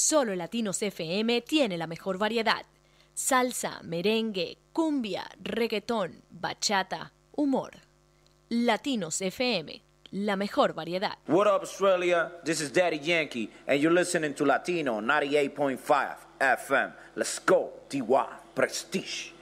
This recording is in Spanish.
Solo Latinos FM tiene la mejor variedad. Salsa, merengue, cumbia, reggaetón, bachata, humor. Latinos FM, la mejor variedad. What up, Australia? This is Daddy Yankee, and you're listening to Latino 98.5 FM. Let's go, DY Prestige.